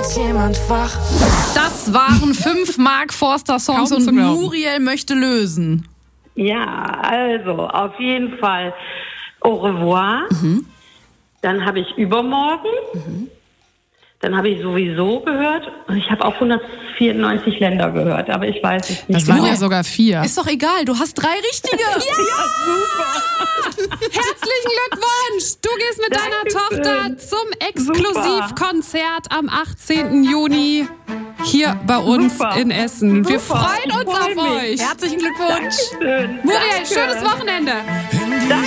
nachts jemand wach. Das waren 5 Mark Forster Songs Kaum und zu glauben. Muriel möchte lösen. Ja, also auf jeden Fall Au revoir. Dann habe ich Übermorgen. Dann habe ich sowieso gehört. Und ich habe auch 194 Länder gehört, aber ich weiß es nicht. Das waren genau. ja sogar 4. Ist doch egal, du hast 3 richtige. Herzlichen Glückwunsch! Du gehst mit deiner Dankeschön. Tochter zum Exklusivkonzert am 18. Juni hier bei uns Super. in Essen. Wir Super. freuen Ich uns freu auf mich. euch. Herzlichen Glückwunsch. Dankeschön. Muriel, Danke. schönes Wochenende.